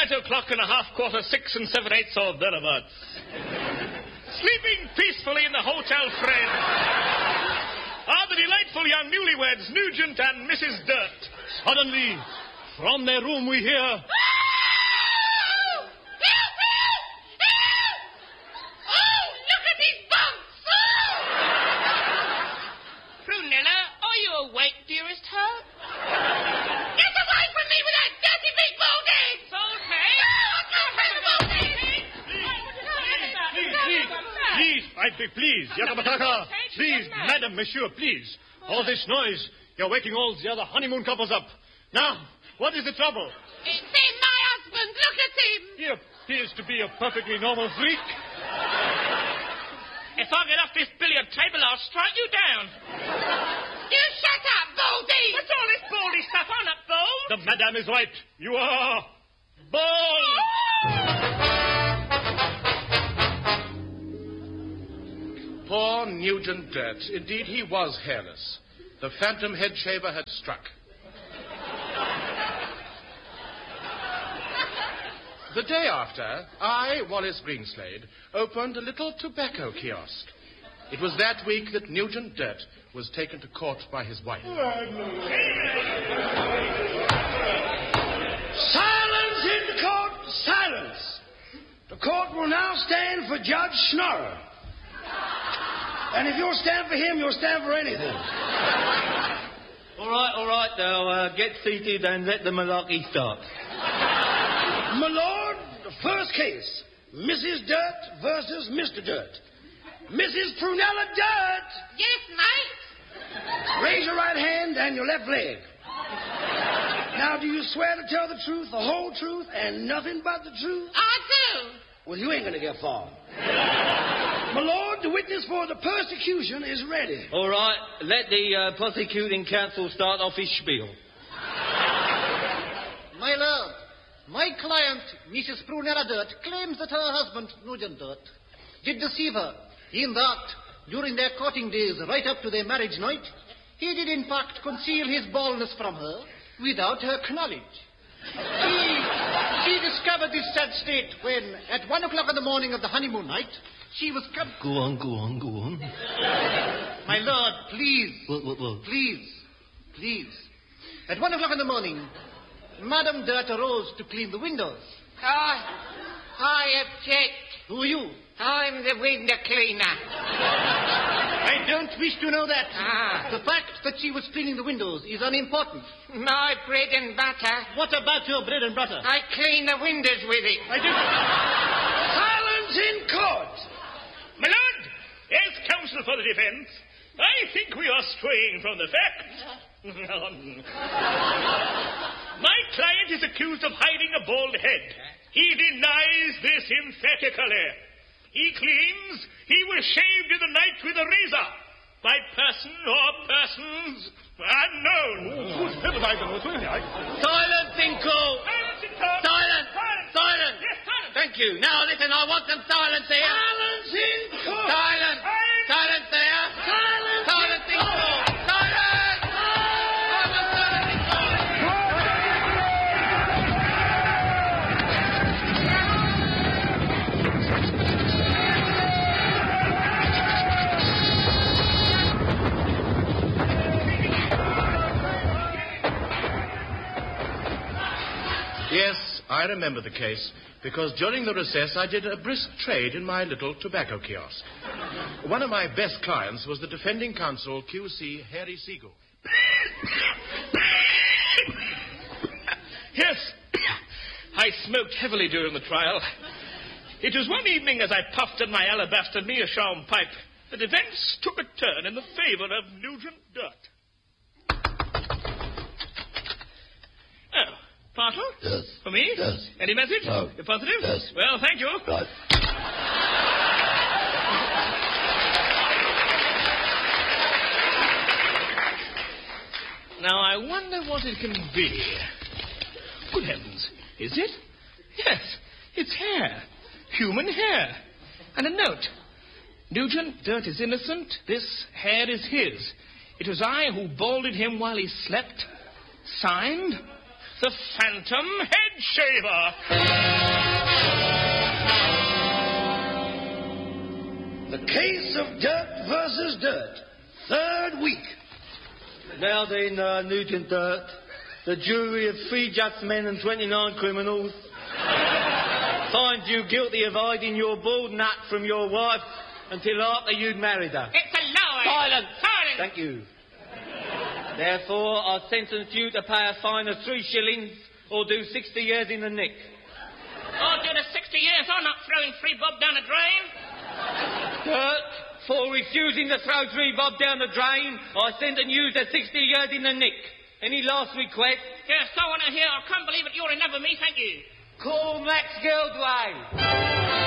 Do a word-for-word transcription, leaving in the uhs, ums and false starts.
Eight o'clock and a half, quarter six and seven-eighths or thereabouts. Sleeping peacefully in the hotel frame are the delightful young newlyweds, Nugent and Missus Dirt. Suddenly, from their room we hear... Please, Yakamataka. Please, madam, monsieur, please. All this noise, you're waking all the other honeymoon couples up. Now, what is the trouble? It's him, my husband. Look at him. He appears to be a perfectly normal freak. If I get off this billiard table, I'll strike you down. You shut up, Baldy. What's all this baldy stuff? I'm not bold. The madam is right. You are bold. Poor Nugent Dirt. Indeed, he was hairless. The phantom head shaver had struck. The day after, I, Wallace Greenslade, opened a little tobacco kiosk. It was that week that Nugent Dirt was taken to court by his wife. Silence in court! Silence! The court will now stand for Judge Schnorrer. And if you'll stand for him, you'll stand for anything. All right, all right, now, uh, get seated and let the malarkey start. My lord, the first case. Missus Dirt versus Mister Dirt. Missus Prunella Dirt! Yes, mate? Raise your right hand and your left leg. Now, do you swear to tell the truth, the whole truth, and nothing but the truth? I do. Well, you ain't going to get far. My lord, the witness for the persecution is ready. All right, let the uh, prosecuting counsel start off his spiel. My lord, my client, Missus Prunella Dirt, claims that her husband, Nugent Dirt, did deceive her in that, during their courting days right up to their marriage night, he did in fact conceal his baldness from her without her knowledge. She, she discovered this sad state when, at one o'clock in the morning of the honeymoon night, she was come... Go on, go on, go on. My lord, please. What, what, what? Please, please. At one o'clock in the morning, Madame Dirt arose to clean the windows. I, I object. Who are you? I'm the window cleaner. I don't wish to know that. Ah. The fact that she was cleaning the windows is unimportant. My bread and butter. What about your bread and butter? I clean the windows with it. I do. Silence in court! My lord, as counsel for the defense, I think we are straying from the facts. My client is accused of hiding a bald head. He denies this emphatically. He claims he was shaved in the night with a razor by person or persons unknown. Silence in court! Silence in court! Silence! Silence! Silence! Yes, silence! Thank you. Now, listen, I want some silence here. Silence in court! Silence! Silence there! Silence! Silence in court! Silence! I want silence in court! Yes, I remember the case, because during the recess I did a brisk trade in my little tobacco kiosk. One of my best clients was the defending counsel, Q C Harry Siegel. Yes, I smoked heavily during the trial. It was one evening as I puffed at my alabaster meerschaum pipe that events took a turn in the favor of Nugent Dirt. Oh, Bartle? Yes. For me? Yes. Any message? No. You're positive? Yes. Well, thank you. Right. Now, I wonder what it can be. Good heavens. Is it? Yes, it's hair. Human hair. And a note. Nugent Dirt is innocent. This hair is his. It was I who balded him while he slept. Signed, the Phantom Head Shaver. The case of Dirt versus Dirt. Third week. Now then, uh, Nugent Dirt, the jury of three just men and twenty-nine criminals finds you guilty of hiding your bald nut from your wife until after you'd married her. It's a lie. Silence! Silence! Thank you. Therefore, I sentence you to pay a fine of three shillings or do sixty years in the nick. I'll do the sixty years. I'm not throwing free bob down the drain. Dirt, for refusing to throw three bob down the drain, I sentence you to sixty years in the nick. Any last request? Yes, I want to hear. I can't believe it. You'll remember me. Thank you. Call Max Gildway.